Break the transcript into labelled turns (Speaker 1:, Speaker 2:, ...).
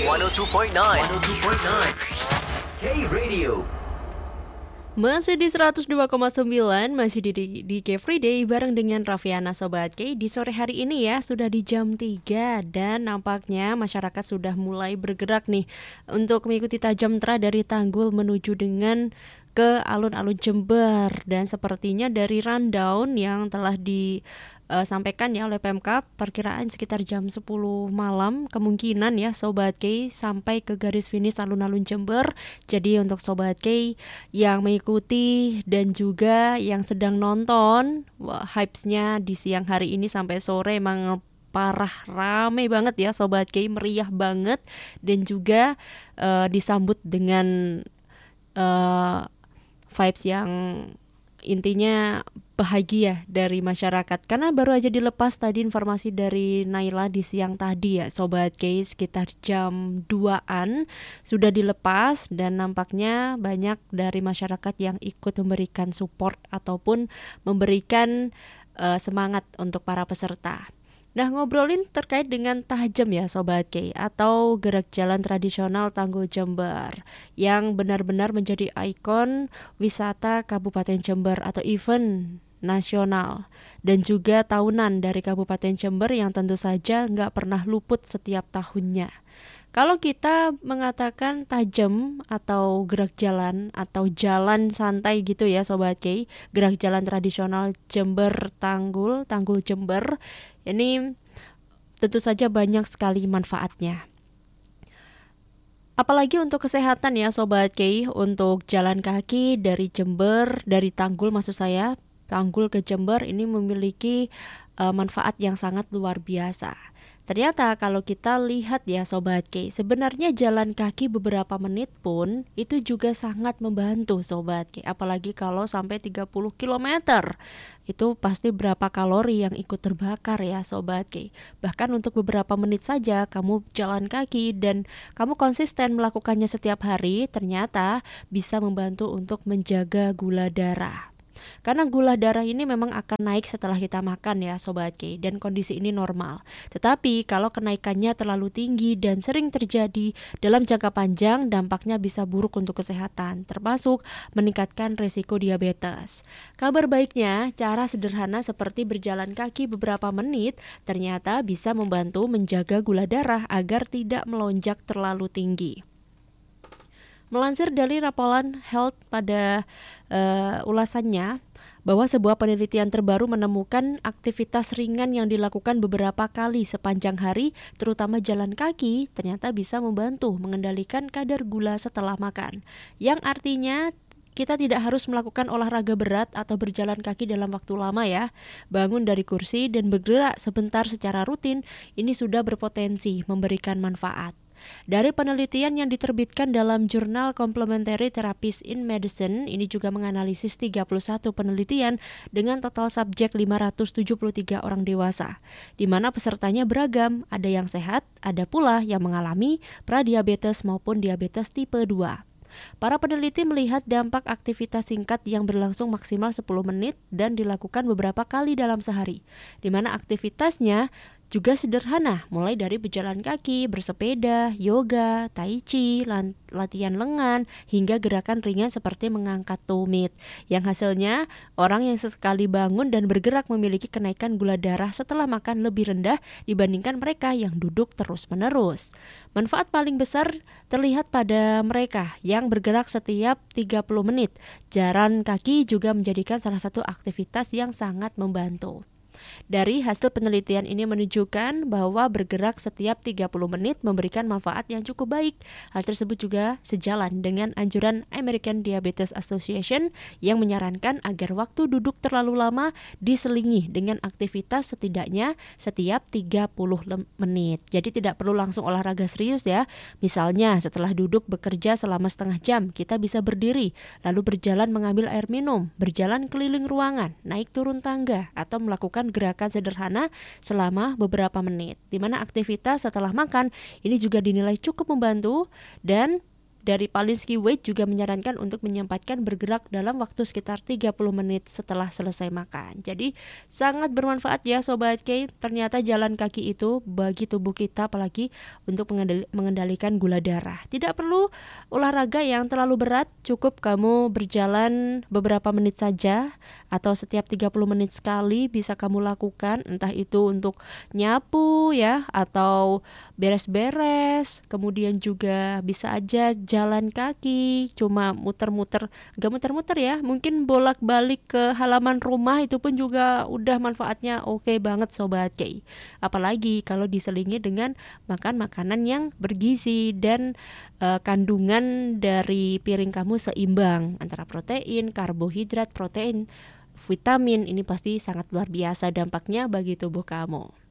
Speaker 1: 102.9 K-Radio.
Speaker 2: Masih di 102,9, masih di K-Free Day bareng dengan Raffiana Sobat K. Di sore hari ini ya, sudah di jam 3 dan nampaknya masyarakat sudah mulai bergerak nih untuk mengikuti tajam tra dari Tanggul menuju dengan ke alun-alun Jember. Dan sepertinya dari rundown yang telah disampaikan ya oleh Pemkab, perkiraan sekitar jam 10 malam kemungkinan ya Sobat K sampai ke garis finish alun-alun Jember. Jadi untuk Sobat K yang mengikuti dan juga yang sedang nonton, hypes-nya di siang hari ini sampai sore emang parah, rame banget ya Sobat K, meriah banget. Dan juga disambut dengan vibes yang intinya bahagia dari masyarakat. Karena baru aja dilepas tadi informasi dari Naila di siang tadi ya Sobat K, sekitar jam 2-an sudah dilepas. Dan nampaknya banyak dari masyarakat yang ikut memberikan support ataupun memberikan semangat untuk para peserta. Nah, ngobrolin terkait dengan Tahjem ya Sobat K, atau gerak jalan tradisional Tanggul Jember yang benar-benar menjadi ikon wisata Kabupaten Jember atau event nasional dan juga tahunan dari Kabupaten Jember yang tentu saja nggak pernah luput setiap tahunnya. Kalau kita mengatakan Tahjem atau gerak jalan atau jalan santai gitu ya Sobat K, gerak jalan tradisional Jember Tanggul Jember, ini tentu saja banyak sekali manfaatnya. Apalagi untuk kesehatan ya Sobat K, untuk jalan kaki dari Jember, dari Tanggul maksud saya, Tanggul ke Jember ini memiliki manfaat yang sangat luar biasa. Ternyata kalau kita lihat ya Sobat K, sebenarnya jalan kaki beberapa menit pun itu juga sangat membantu Sobat K. Apalagi kalau sampai 30 km, itu pasti berapa kalori yang ikut terbakar ya Sobat K. Bahkan untuk beberapa menit saja kamu jalan kaki dan kamu konsisten melakukannya setiap hari, ternyata bisa membantu untuk menjaga gula darah. Karena gula darah ini memang akan naik setelah kita makan ya Sobat K, dan kondisi ini normal. Tetapi kalau kenaikannya terlalu tinggi dan sering terjadi dalam jangka panjang, dampaknya bisa buruk untuk kesehatan, termasuk meningkatkan risiko diabetes. Kabar baiknya, cara sederhana seperti berjalan kaki beberapa menit ternyata bisa membantu menjaga gula darah agar tidak melonjak terlalu tinggi. Melansir dari Rapolan Health pada ulasannya, bahwa sebuah penelitian terbaru menemukan aktivitas ringan yang dilakukan beberapa kali sepanjang hari, terutama jalan kaki, ternyata bisa membantu mengendalikan kadar gula setelah makan. Yang artinya kita tidak harus melakukan olahraga berat atau berjalan kaki dalam waktu lama ya. Bangun dari kursi dan bergerak sebentar secara rutin, ini sudah berpotensi memberikan manfaat. Dari penelitian yang diterbitkan dalam jurnal Complementary Therapies in Medicine, ini juga menganalisis 31 penelitian dengan total subjek 573 orang dewasa, di mana pesertanya beragam, ada yang sehat, ada pula yang mengalami pradiabetes maupun diabetes tipe 2. Para peneliti melihat dampak aktivitas singkat yang berlangsung maksimal 10 menit dan dilakukan beberapa kali dalam sehari, di mana aktivitasnya juga sederhana, mulai dari berjalan kaki, bersepeda, yoga, tai chi, latihan lengan, hingga gerakan ringan seperti mengangkat tumit. Yang hasilnya, orang yang sesekali bangun dan bergerak memiliki kenaikan gula darah setelah makan lebih rendah dibandingkan mereka yang duduk terus-menerus. Manfaat paling besar terlihat pada mereka yang bergerak setiap 30 menit. Jalan kaki juga menjadikan salah satu aktivitas yang sangat membantu. Dari hasil penelitian ini menunjukkan bahwa bergerak setiap 30 menit memberikan manfaat yang cukup baik. Hal tersebut juga sejalan dengan anjuran American Diabetes Association yang menyarankan agar waktu duduk terlalu lama diselingi dengan aktivitas setidaknya setiap 30 menit. Jadi tidak perlu langsung olahraga serius ya. Misalnya setelah duduk bekerja selama setengah jam, kita bisa berdiri, lalu berjalan mengambil air minum, berjalan keliling ruangan, naik turun tangga, atau melakukan gerakan sederhana selama beberapa menit, di mana aktivitas setelah makan ini juga dinilai cukup membantu dan dari Polinsky Weight juga menyarankan untuk menyempatkan bergerak dalam waktu sekitar 30 menit setelah selesai makan. Jadi sangat bermanfaat ya Sobat K. Ternyata jalan kaki itu bagi tubuh kita, apalagi untuk mengendalikan gula darah. Tidak perlu olahraga yang terlalu berat, cukup kamu berjalan beberapa menit saja, atau setiap 30 menit sekali bisa kamu lakukan, entah itu untuk nyapu ya, atau beres-beres. Kemudian juga bisa aja jalan kaki, cuma muter-muter, gak muter-muter ya, mungkin bolak-balik ke halaman rumah, itu pun juga udah manfaatnya oke banget Sobat K. Apalagi kalau diselingi dengan makan makanan yang bergizi dan kandungan dari piring kamu seimbang antara protein, karbohidrat, protein, vitamin. Ini pasti sangat luar biasa dampaknya bagi tubuh kamu.